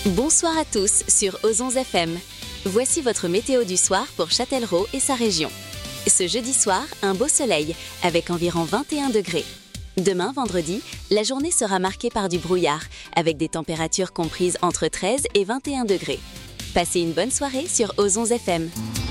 Bonsoir à tous sur Ozons FM. Voici votre météo du soir pour Châtellerault et sa région. Ce jeudi soir, un beau soleil avec environ 21 degrés. Demain, vendredi, la journée sera marquée par du brouillard avec des températures comprises entre 13 et 21 degrés. Passez une bonne soirée sur Ozons FM.